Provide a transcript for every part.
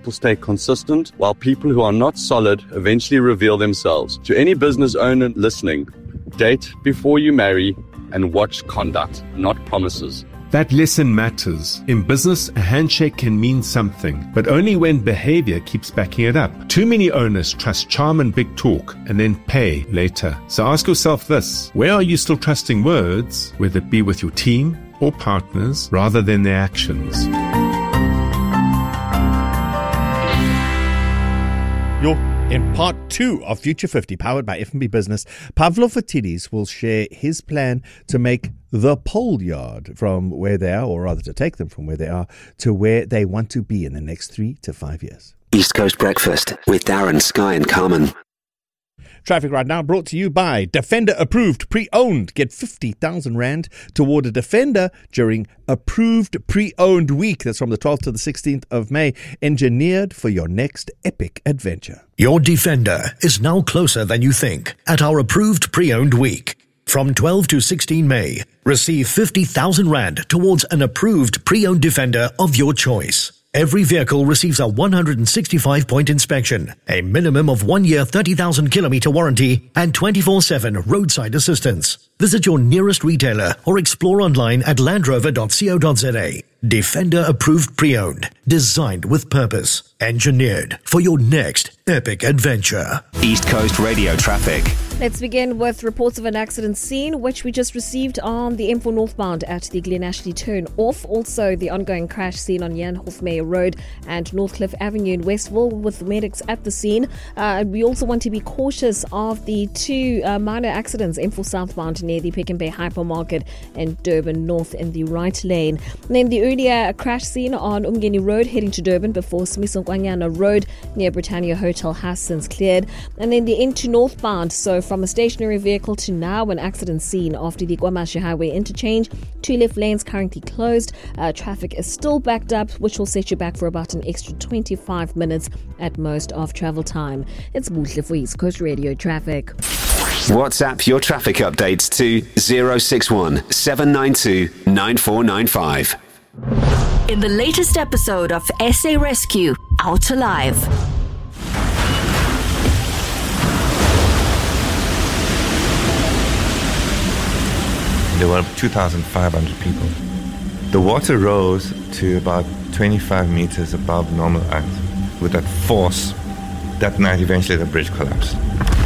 people stay consistent, while people who are not solid eventually reveal themselves. To any business owner listening, date before you marry and watch conduct, not promises. That lesson matters. In business, a handshake can mean something, but only when behavior keeps backing it up. Too many owners trust charm and big talk and then pay later. So ask yourself this: where are you still trusting words, whether it be with your team or partners, rather than their actions? In part 2 of Future 50, powered by F&B Business, Pavlo Phitidis will share his plan to make the pole yard from where they are, or rather to take them from where they are to where they want to be in the next 3 to 5 years. East Coast Breakfast with Darren, Sky and Carmen. Traffic right now brought to you by Defender Approved Pre-Owned. Get 50,000 Rand toward a Defender during Approved Pre-Owned Week. That's from the 12th to the 16th of May. Engineered for your next epic adventure. Your Defender is now closer than you think at our Approved Pre-Owned Week. From 12 to 16 May, receive 50,000 Rand towards an approved pre-owned Defender of your choice. Every vehicle receives a 165-point inspection, a minimum of 1 year 30,000 kilometer warranty, and 24/7 roadside assistance. Visit your nearest retailer or explore online at landrover.co.za. Defender approved pre-owned, designed with purpose, engineered for your next epic adventure. East Coast Radio traffic. Let's begin with reports of an accident scene, which we just received on the M4 northbound at the Glen Ashley turn off. Also, the ongoing crash scene on Jan Hofmeyer Road and Northcliffe Avenue in Westville with medics at the scene. We also want to be cautious of the 2 minor accidents, M4 southbound near the Pick n Pay hypermarket and Durban North in the right lane. And then the earlier crash scene on Umgeni Road heading to Durban before Smisonkwanyana Road near Britannia Hotel has since cleared. And then the N2 northbound, so from a stationary vehicle to now an accident scene after the KwaMashu Highway interchange. 2 left lanes currently closed. Traffic is still backed up, which will set you back for about an extra 25 minutes at most of travel time. It's Buhle for East Coast Radio Traffic. WhatsApp your traffic updates to 061 792 9495. In the latest episode of SA Rescue, Out Alive. There were 2,500 people. The water rose to about 25 meters above normal height. With that force, that night eventually the bridge collapsed.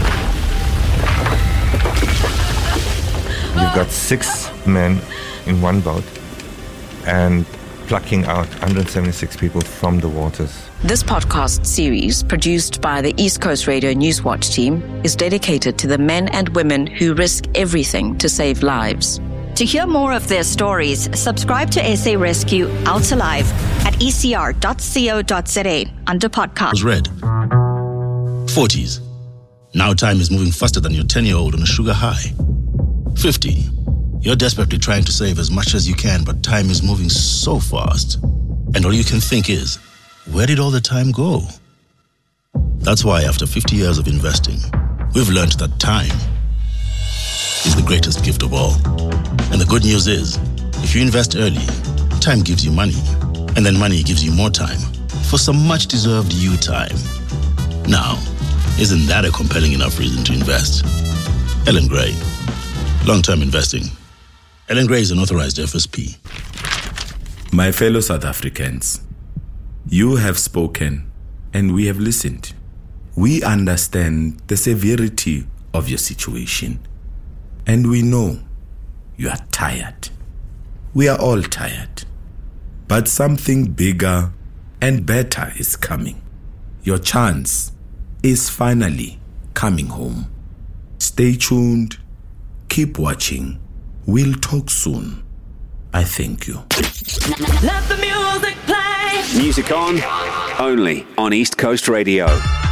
You've got 6 men in one boat and plucking out 176 people from the waters. This podcast series, produced by the East Coast Radio Newswatch team, is dedicated to the men and women who risk everything to save lives. To hear more of their stories, subscribe to SA Rescue Out Alive at ecr.co.za under podcast. Was read. 40s. Now time is moving faster than your 10-year-old on a sugar high. 50. You're desperately trying to save as much as you can, but time is moving so fast. And all you can think is, where did all the time go? That's why after 50 years of investing, we've learned that time is the greatest gift of all. And the good news is, if you invest early, time gives you money. And then money gives you more time for some much-deserved you time. Now, isn't that a compelling enough reason to invest? Ellen Gray. Long-term investing. Ellen Gray is an authorized FSP. My fellow South Africans, you have spoken and we have listened. We understand the severity of your situation. And we know you are tired. We are all tired. But something bigger and better is coming. Your chance is finally coming home. Stay tuned. Keep watching. We'll talk soon. I thank you. Let the music play. Music on, only on East Coast Radio.